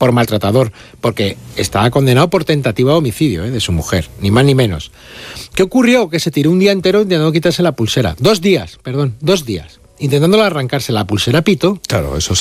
por maltratador, porque estaba condenado por tentativa de homicidio de su mujer, ni más ni menos. ¿Qué ocurrió? Que se tiró un día entero intentando quitarse la pulsera. 2 días, intentando arrancarse la pulsera pito. Claro, eso